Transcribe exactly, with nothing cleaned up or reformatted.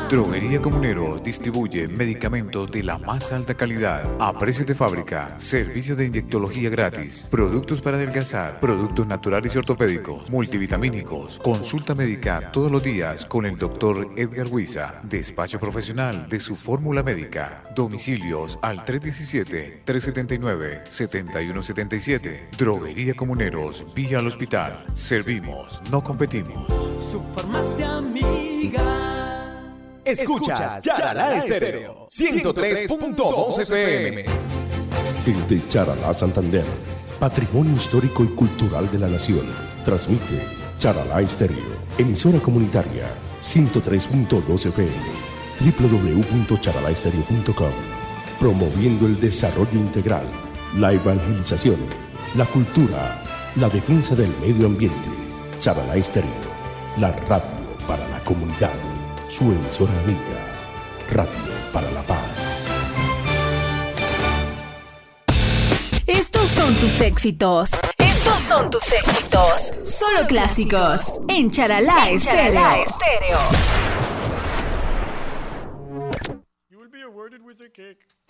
Droguería Comunero distribuye medicamentos de la más alta calidad a precios de fábrica, servicio de inyectología gratis, productos para adelgazar, productos naturales y ortopédicos, multivitamínicos, consulta médica todos los días con el doctor Edgar Huiza, despacho profesional de su fórmula médica, domicilios al tres uno siete, tres siete nueve, siete uno siete siete, Droguería Comuneros, vía al hospital, servimos, no competimos. Su farmacia amiga. Escuchas Charalá Estéreo ciento tres punto dos F M. Desde Charalá, Santander, Patrimonio Histórico y Cultural de la Nación, transmite Charalá Estéreo, emisora comunitaria ciento tres punto dos F M, doble u doble u doble u punto charalá estéreo punto com, promoviendo el desarrollo integral, la evangelización, la cultura, la defensa del medio ambiente. Charalá Estéreo, la radio para la comunidad, su emisora amiga, Radio para la Paz. Estos son tus éxitos. Estos son tus éxitos. Solo clásicos en Charalá Estéreo. Charalá Estéreo. You will be awarded with a cake.